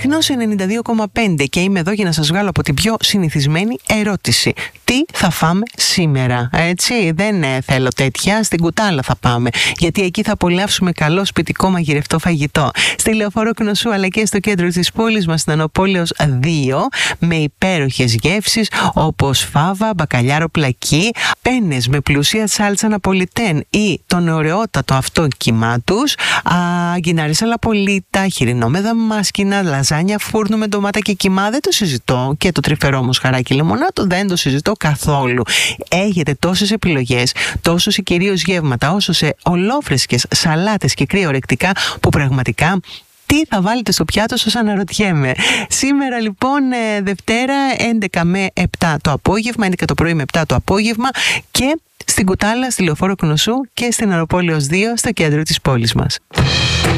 Ρυθμός 92,5 και είμαι εδώ για να σας βγάλω από την πιο συνηθισμένη ερώτηση. Τι θα φάμε σήμερα, έτσι? Δεν θέλω τέτοια, στην Κουτάλα θα πάμε, γιατί εκεί θα απολαύσουμε καλό σπιτικό μαγειρευτό φαγητό. Στη Λεωφόρο Κνωσού αλλά και στο κέντρο της πόλης μας, στην Ανοπόλεως 2, με υπέροχες γεύσεις όπως φάβα, μπακαλιάρο πλακί, πένες με πλούσια σάλτσα ναπολιτέν ή το νεωρεότατο αυτό κύμα τους, γκινάρισα λαπολίτα, χοιρινό με δαμάσκηνα, λαζάνια φούρνου με ντομάτα και κιμά, δεν το συζητώ, και το τρυφερό μοσχαράκι λεμονάτο δεν το συζητώ καθόλου. Έχετε τόσες επιλογές, τόσο σε κυρίως γεύματα, όσο σε ολόφρεσκες σαλάτες και κρύο-ορεκτικά, που πραγματικά τι θα βάλετε στο πιάτο σας αναρωτιέμαι. Σήμερα λοιπόν Δευτέρα 11 με 7 το απόγευμα, 11 το πρωί με 7 το απόγευμα, και στην Κουτάλα, στη Λεωφόρο Κνωσού και στην Ανοπόλεως 2 στο κέντρο της πόλης μας.